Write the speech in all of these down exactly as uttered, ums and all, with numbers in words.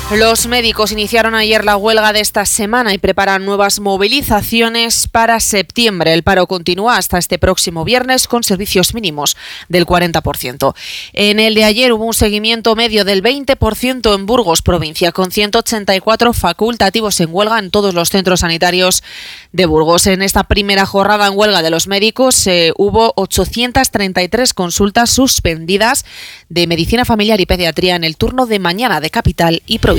Los médicos iniciaron ayer la huelga de esta semana y preparan nuevas movilizaciones para septiembre. El paro continúa hasta este próximo viernes con servicios mínimos del cuarenta por ciento. En el de ayer hubo un seguimiento medio del veinte por ciento en Burgos, provincia, con ciento ochenta y cuatro facultativos en huelga en todos los centros sanitarios de Burgos. En esta primera jornada en huelga de los médicos eh, hubo ochocientas treinta y tres consultas suspendidas de medicina familiar y pediatría en el turno de mañana de capital y provincia.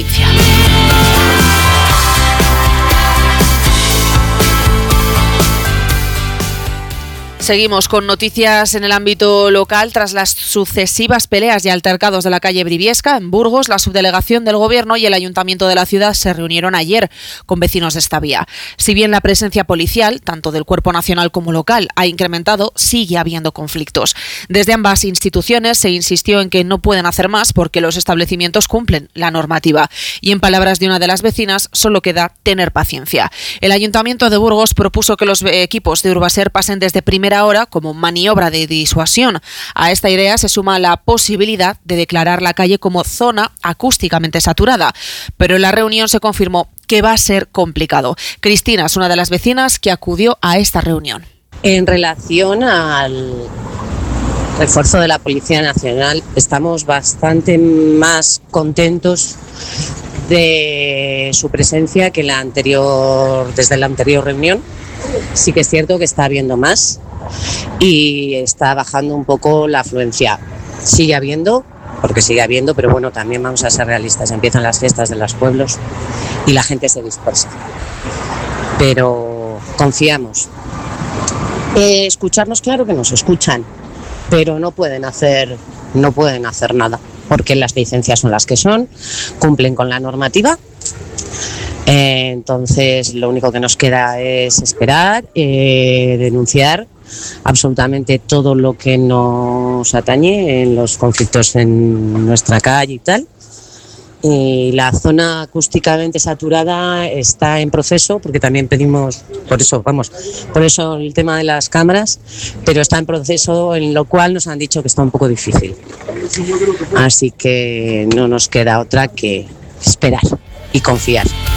Seguimos con noticias en el ámbito local. Tras las sucesivas peleas y altercados de la calle Briviesca, en Burgos, la subdelegación del Gobierno y el Ayuntamiento de la ciudad se reunieron ayer con vecinos de esta vía. Si bien la presencia policial, tanto del Cuerpo Nacional como local, ha incrementado, sigue habiendo conflictos. Desde ambas instituciones se insistió en que no pueden hacer más porque los establecimientos cumplen la normativa. Y en palabras de una de las vecinas, solo queda tener paciencia. El Ayuntamiento de Burgos propuso que los equipos de Urbaser pasen desde primera hora como maniobra de disuasión. A esta idea se suma la posibilidad de declarar la calle como zona acústicamente saturada, pero en la reunión se confirmó que va a ser complicado. Cristina es una de las vecinas que acudió a esta reunión. En relación al refuerzo de la Policía Nacional, estamos bastante más contentos de su presencia que la anterior, desde la anterior reunión. Sí que es cierto que está habiendo más y está bajando un poco la afluencia. Sigue habiendo, porque sigue habiendo, pero bueno, también vamos a ser realistas. Empiezan las fiestas de los pueblos y la gente se dispersa. Pero confiamos. Eh, escucharnos, claro que nos escuchan, pero no pueden hacer, no pueden hacer nada, porque las licencias son las que son, cumplen con la normativa. Eh, entonces lo único que nos queda es esperar, eh, denunciar absolutamente todo lo que nos atañe en los conflictos en nuestra calle y tal. Y la zona acústicamente saturada está en proceso, porque también pedimos, por eso, vamos, por eso el tema de las cámaras, pero está en proceso, en lo cual nos han dicho que está un poco difícil. Así que no nos queda otra que esperar y confiar.